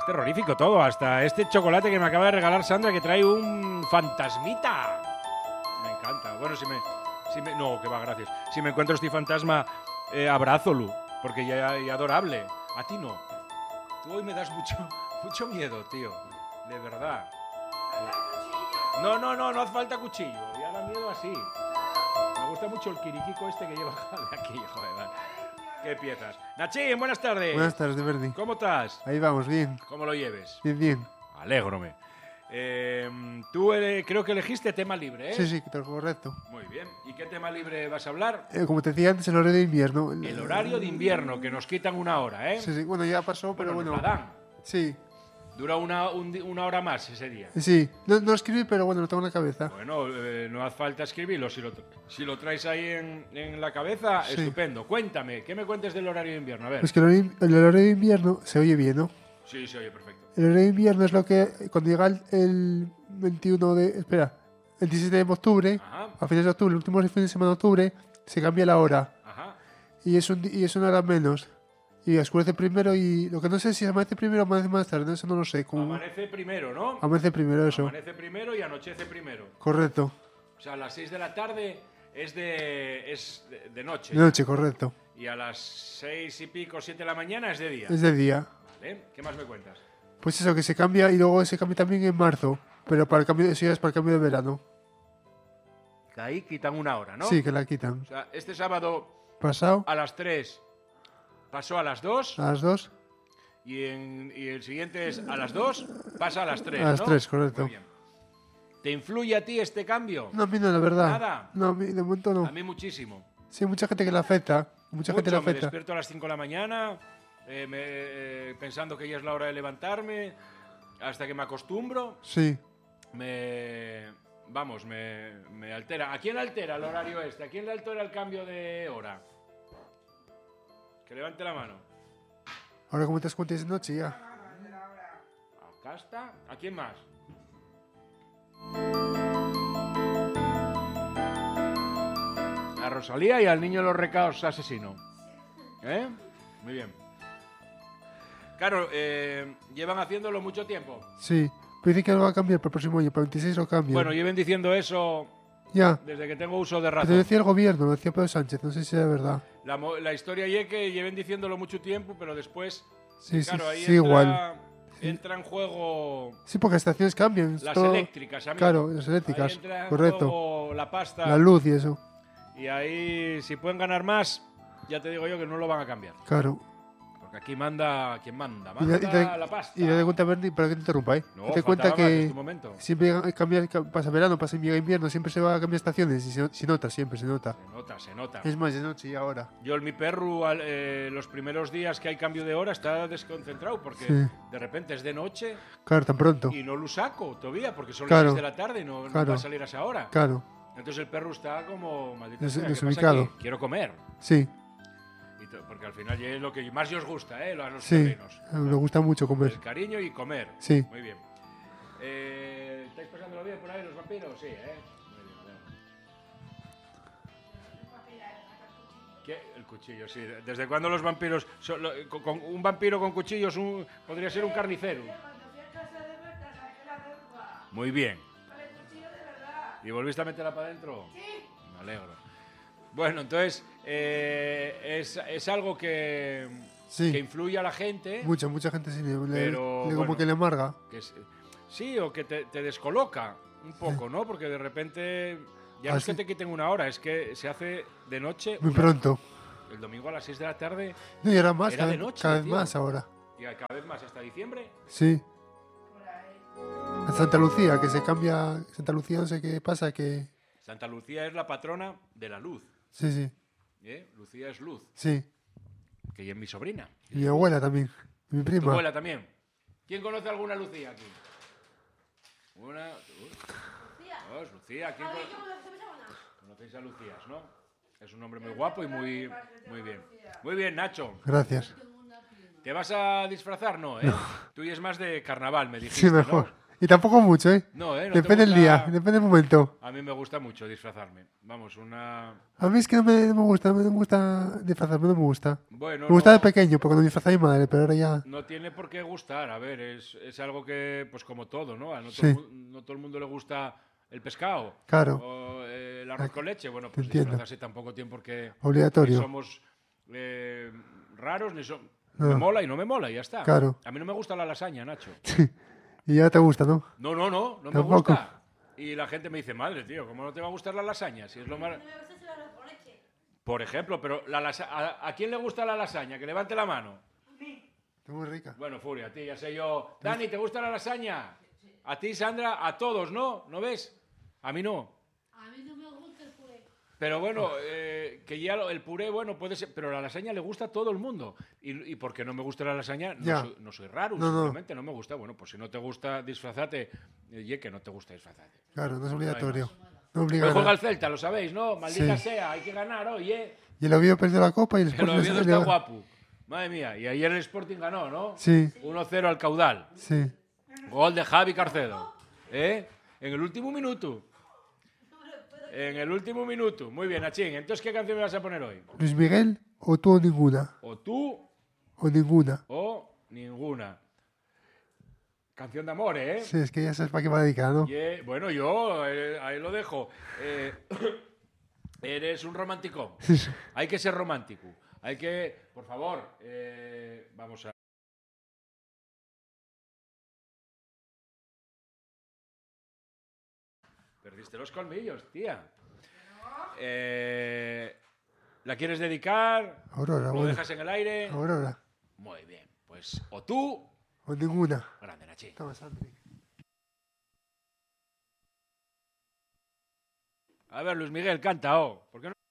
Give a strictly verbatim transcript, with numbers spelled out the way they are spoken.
Es terrorífico todo, hasta este chocolate que me acaba de regalar Sandra que trae un fantasmita. Me encanta. Bueno, si me... Si me no, que va, gracias. Si me encuentro este fantasma, eh, abrázolo, porque ya es adorable. A ti no. Tú hoy me das mucho, mucho miedo, tío. De verdad. No, no, no, no hace falta cuchillo. Ya da miedo así. Me gusta mucho el quiriquico este que lleva de aquí, joder. Qué piezas. Nachín, buenas tardes. Buenas tardes, de Verdi. ¿Cómo estás? Ahí vamos, bien. ¿Cómo lo lleves? Bien, bien. Alégrome. Eh, tú eh, creo que elegiste tema libre, ¿eh? Sí, sí, correcto. Muy bien. ¿Y qué tema libre vas a hablar? Eh, como te decía antes, el horario de invierno. El horario de invierno, que nos quitan una hora, ¿eh? Sí, sí, bueno, ya pasó, pero bueno. bueno. Nos la dan. Sí. Dura una, un, una hora más ese día. Sí, no, no escribí, pero bueno, lo tengo en la cabeza. Bueno, eh, no hace falta escribirlo. Si lo, si lo traes ahí en, en la cabeza, sí. Estupendo. Cuéntame, ¿qué me cuentes del horario de invierno? A ver. Pues que el horario, el horario de invierno se oye bien, ¿no? Sí, se oye perfecto. El horario de invierno es lo que, cuando llega el, el veintiuno de... Espera, el diecisiete de octubre, Ajá. a fines de octubre, el último fin de semana de octubre, se cambia la hora. Ajá. Y es, un, y es una hora menos. Y oscurece primero y... Lo que no sé si amanece primero o amanece más tarde, eso no lo sé. Como... Amanece primero, ¿no? Amanece primero, eso. Amanece primero y anochece primero. Correcto. O sea, a las seis de la tarde es de, es de, de noche. De noche, correcto. Y a las seis y pico, siete de la mañana es de día. Es de día. Vale. ¿Qué más me cuentas? Pues eso, que se cambia y luego se cambia también en marzo. Pero para el cambio de, sí, es para el cambio de verano. Que ahí quitan una hora, ¿no? Sí, que la quitan. O sea, este sábado Pasado. a las tres pasó a las dos. A las dos. Y, en, y el siguiente es a las dos, pasa a las tres, A las ¿no? tres, correcto. Muy bien. ¿Te influye a ti este cambio? No, a mí no, la verdad. ¿Nada? No, a mí de momento no. A mí muchísimo. Sí, mucha gente que le afecta. Mucha Mucho, gente le me afecta. despierto a las cinco de la mañana eh, me, eh, pensando que ya es la hora de levantarme, hasta que me acostumbro. Sí. Me... Vamos, me, me altera. ¿A quién altera el horario este? ¿A quién le altera el cambio de hora? Que levante la mano. Ahora como te das cuenta es de noche ya. Acá está. ¿A quién más? A Rosalía y al niño de los recados asesino. ¿Eh? Muy bien. Claro, eh, llevan haciéndolo mucho tiempo. Sí. Pero dicen que lo va a cambiar para el próximo año. Para el veintiséis lo cambian. Bueno, lleven diciendo eso ya. desde que tengo uso de Pero razón. lo decía el gobierno, lo decía Pedro Sánchez. No sé si es verdad. La, la historia es que lleven diciéndolo mucho tiempo, pero después... Sí, claro, sí, ahí sí, entra, igual. entra en juego... Sí, porque las estaciones cambian. Las todo... eléctricas, amigo. Claro, las eléctricas. Ahí entra en correcto. juego la pasta. La luz y eso. Y ahí, si pueden ganar más, ya te digo yo que no lo van a cambiar. Claro. Porque aquí manda quien manda, Y manda de, y de, la pasta. Y de cuenta, Bernie, para que te interrumpa, ¿eh? No, te cuenta más que en este momento. siempre cambia, pasa verano, pasa invierno, siempre se va a cambiar estaciones y se, se nota, siempre se nota. Se nota, se nota. Es más de noche y ahora. Yo en mi perro, eh, los primeros días que hay cambio de hora, está desconcentrado porque Sí. de repente es de noche. Claro, tan pronto. Y no lo saco todavía porque son Claro. las seis de la tarde y no, no Claro. va a salir a esa hora. Claro. Entonces el perro está como, maldita Des- sea, ¿qué pasa desubicado. aquí? Quiero comer. Sí, Y to- porque al final ya es lo que más os gusta, ¿eh? A los sí. terrenos. Me gusta mucho comer. El cariño y comer. Sí. Muy bien. Eh, ¿Estáis pasándolo bien por ahí los vampiros? Sí, ¿eh? Muy bien, me alegro. ¿Qué? El cuchillo, sí. ¿Desde cuándo los vampiros... son- lo- con, con un vampiro con cuchillos un- podría ser un carnicero? Muy bien. ¿Y volviste a meterla para adentro? Sí. Me alegro. Bueno, entonces, eh, es, es algo que, Sí. que influye a la gente. Mucha, mucha gente sí. Le, le- Pero, le- como bueno. que le amarga. Que es- sí, o que te, te descoloca un poco, ¿no? Porque de repente ya no Ah, es que sí. te quiten una hora, es que se hace de noche. Muy una- pronto. El domingo a las seis de la tarde No, y ahora más, Era cada, de vez- noche, cada vez tío. más ahora. y cada vez más hasta diciembre. Sí. En Santa Lucía, que se cambia. Santa Lucía, no sé qué pasa, que. Santa Lucía es la patrona de la luz. Sí, sí. ¿eh? Lucía es luz, Sí. que ella es mi sobrina. Y mi abuela también. Y mi ¿Tu prima. abuela también? ¿Quién conoce alguna Lucía aquí? Una... Dos, Lucía. ¿Quién cono- ¿Conocéis a Lucías, no? Es un hombre muy guapo y muy, muy bien. Muy bien, Nacho. Gracias. ¿Te vas a disfrazar? No, ¿eh? Tú y es más de carnaval, me dijiste, Sí, mejor. ¿no? Y tampoco mucho, ¿eh? No, ¿eh? No te Depende del gusta- día, depende del momento. A mí me gusta mucho disfrazarme. Vamos, una... A mí es que no me, no me gusta, no me gusta disfrazarme, no me gusta. Bueno, Me gustaba no, de pequeño, porque cuando disfrazaba a mi madre, pero ahora ya... no tiene por qué gustar. A ver, es, es algo que, pues como todo, ¿no? A no, todo Sí. el mu- no todo el mundo le gusta el pescado. Claro. O eh, el arroz Ah, con leche. Bueno, te pues entiendo. disfrazarse tampoco tiene por qué... Obligatorio. Ni somos eh, raros, ni somos... No. Me mola y no me mola, y ya está. Claro. A mí no me gusta la lasaña, Nacho. Y ya te gusta, ¿no? No, no, no, no me Tampoco. gusta. Y la gente me dice, madre, tío, ¿cómo no te va a gustar la lasaña? Si es lo más... Por ejemplo, pero la lasa- ¿a, ¿a quién le gusta la lasaña? Que levante la mano. Está muy rica. Bueno, Furia, a ti, ya sé yo. Dani, ¿te gusta la lasaña? A ti, Sandra, a todos, ¿no? ¿No ves? A mí no. A mí no me gusta el puré. Pero bueno, eh, que ya lo- el puré, bueno, puede ser... Pero la lasaña le gusta a todo el mundo. Y, y porque no me gusta la lasaña, no, Ya. soy, no soy raro, No, no. simplemente no. me gusta. Bueno, pues si no te gusta, disfrazate. Y que no te gusta, disfrazate. Claro, no es obligatorio. No Hoy obliga a juega nada. el Celta, lo sabéis, ¿no? Maldita Sí. sea, hay que ganar hoy, ¿eh? Y el Oviedo perdió la copa y el El Sporting Oviedo se está salió. guapo. Madre mía. Y ayer el Sporting ganó, ¿no? Sí, uno cero al caudal. sí. Gol de Javi Carcedo. ¿Eh? En el último minuto. En el último minuto. Muy bien, Achín. Entonces, ¿qué canción me vas a poner hoy? Luis Miguel o tú o ninguna. O tú O ninguna. o ninguna. Canción de amor, ¿eh? Sí, es que ya sabes para qué va dedicada, ¿no? Y, eh, bueno, yo eh, ahí lo dejo. Eh, eres un romántico. Hay que ser romántico. Hay que, por favor, eh, vamos a... Perdiste los colmillos, tía. Eh, ¿La quieres dedicar? Aurora, ¿Lo bueno. dejas en el aire? Aurora. Muy bien. Pues o tú... O ninguna. Grande, Nachi. Toma, Sandri. A ver, Luis Miguel, canta, oh. ¿Por qué no?